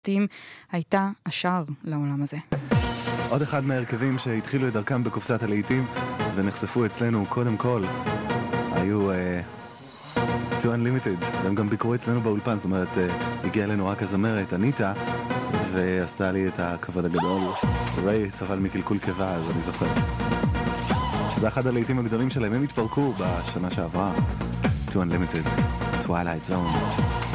להיטים, הייתה השער לעולם הזה. עוד אחד מהרכבים שהתחילו את דרכם בקופסת הלהיטים ונחשפו אצלנו קודם כל היו To Unlimited, והם גם ביקרו אצלנו באולפן, זאת אומרת הגיעה אלינו רק הזמרת אניטה ועשתה לי את הכבוד הגדול. ריי סבל מקלקול קיבה, אז אני זוכר שזה אחד הלהיטים הגדולים שלהם. הם התפרקו בשנה שעברה. To Unlimited, Twilight Zone.